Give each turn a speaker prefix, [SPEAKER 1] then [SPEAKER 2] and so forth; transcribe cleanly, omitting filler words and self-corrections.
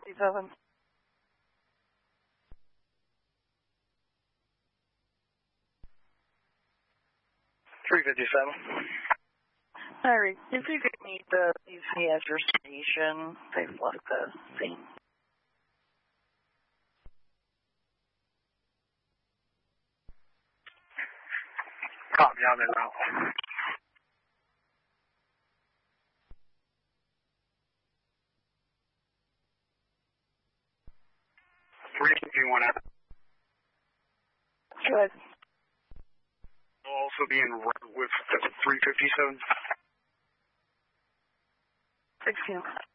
[SPEAKER 1] 357.
[SPEAKER 2] 357.
[SPEAKER 1] Alright, if you could meet the DC at your station, they've left the scene.
[SPEAKER 2] Copy, I'm en route. 351 out.
[SPEAKER 1] Good.
[SPEAKER 2] Will also be in route with 357.
[SPEAKER 1] 16.